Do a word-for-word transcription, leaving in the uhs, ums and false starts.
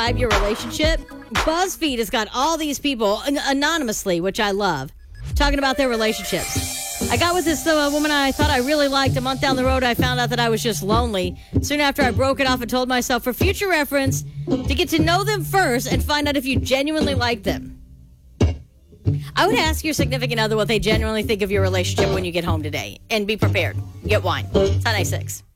describe your relationship? BuzzFeed has got all these people an- anonymously, which I love, talking about their relationships. I got with this uh, woman I thought I really liked. A month down the road, I found out that I was just lonely. Soon after, I broke it off and told myself for future reference to get to know them first and find out if you genuinely like them. I would ask your significant other what they genuinely think of your relationship when you get home today. And be prepared. Get wine. It's nine ninety-six.